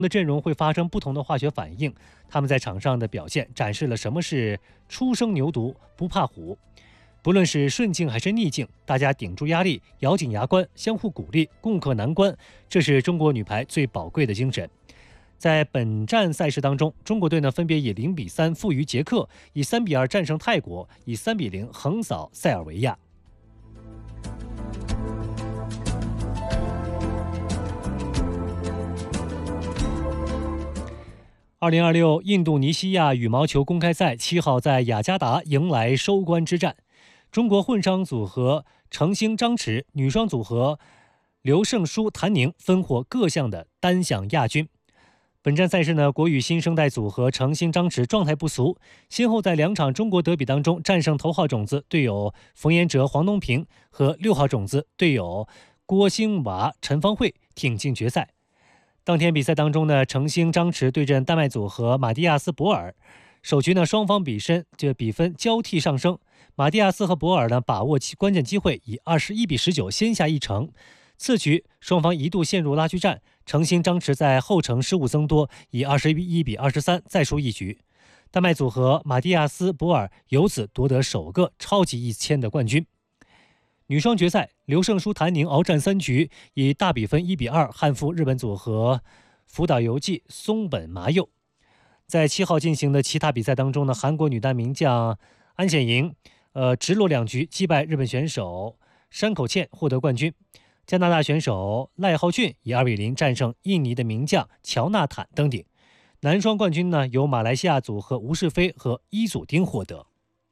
的阵容会发生不同的化学反应，他们在场上的表现展示了什么是初生牛犊不怕虎。不论是顺境还是逆境，大家顶住压力，咬紧牙关，相互鼓励，共克难关，这是中国女排最宝贵的精神。在本站赛事当中，中国队呢分别以0-3负于捷克，以3-2战胜泰国，以3-0横扫塞尔维亚。2026印度尼西亚羽毛球公开赛7号在雅加达迎来收官之战，中国混双组合程星张弛、女双组合刘胜书谭宁分获各项的单项亚军。本站赛事呢，国羽新生代组合程星张弛状态不俗，先后在2场中国德比当中战胜头号种子队友冯彦哲、黄东萍和6号种子队友郭兴娃、陈芳慧，挺进决赛。当天比赛当中呢，程星张弛对阵丹麦组合马蒂亚斯博尔，首局呢双方比分交替上升，马蒂亚斯和博尔呢把握其关键机会，以21-19先下一城。次局双方一度陷入拉锯战，程星张弛在后程失误增多，以21-23再输一局。丹麦组合马蒂亚斯博尔由此夺得首个超级1000的冠军。女双决赛，刘胜书谭宁鏖战3局，以大比分1-2憾负日本组合福岛由纪、松本麻佑。在7号进行的其他比赛当中呢，韩国女单名将安显莹直落2局击败日本选手山口茜获得冠军。加拿大选手赖浩俊以2-0战胜印尼的名将乔纳坦登顶。男双冠军呢由马来西亚组合吴世飞和伊祖丁获得。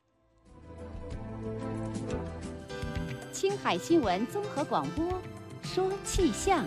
青海新闻综合广播，说气象。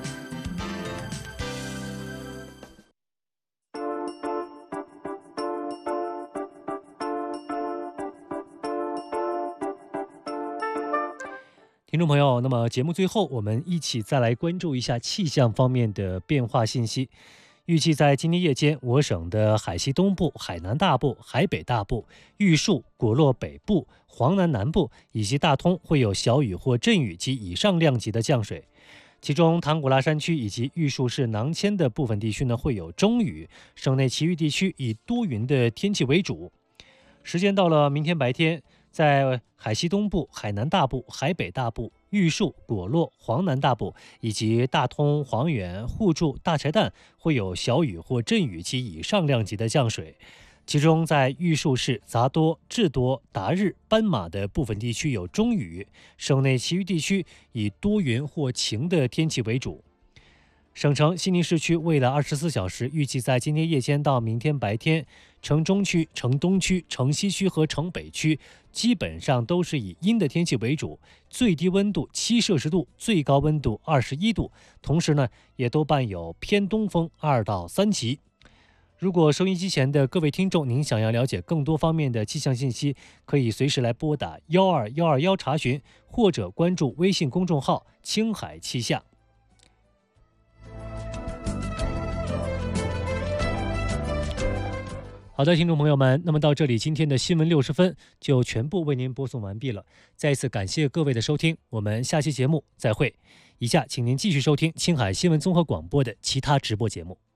听众朋友，那么节目最后，我们一起再来关注一下气象方面的变化信息。预计在今天夜间，我省的海西东部、海南大部、海北大部、玉树、果洛北部、黄南南部以及大通会有小雨或阵雨及以上量级的降水。其中，唐古拉山区以及玉树市囊谦的部分地区呢会有中雨，省内其余地区以多云的天气为主。时间到了明天白天，在海西东部、海南大部、海北大部、玉树、果洛、黄南大部以及大通、黄原、互助、大柴旦会有小雨或阵雨及以上量级的降水。其中，在玉树市、杂多、智多、达日、斑马的部分地区有中雨，省内其余地区以多云或晴的天气为主。省城西宁市区未来24小时预计在今天夜间到明天白天，城中区、城东区、城西区和城北区基本上都是以阴的天气为主，最低温度7摄氏度，最高温度21度，同时呢也都伴有偏东风2到3级。如果收音机前的各位听众您想要了解更多方面的气象信息，可以随时来拨打12121查询，或者关注微信公众号青海气象。好的，听众朋友们，那么到这里，今天的新闻60分就全部为您播送完毕了。再一次感谢各位的收听，我们下期节目再会。以下请您继续收听青海新闻综合广播的其他直播节目。